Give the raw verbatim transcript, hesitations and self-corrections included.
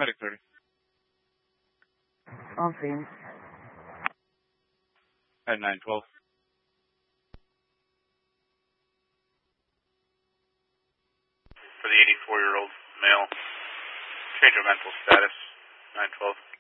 Medic thirty. On scene. At nine twelve. For the eighty-four-year-old male, change of mental status, nine twelve.